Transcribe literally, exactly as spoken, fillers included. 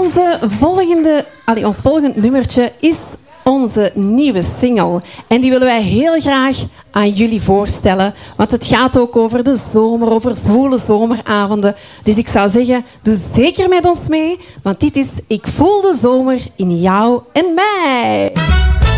Onze volgende, allee, ons volgend nummertje is onze nieuwe single. En die willen wij heel graag aan jullie voorstellen. Want het gaat ook over de zomer, over zwoele zomeravonden. Dus ik zou zeggen, doe zeker met ons mee. Want dit is Ik voel de zomer in jou en mij.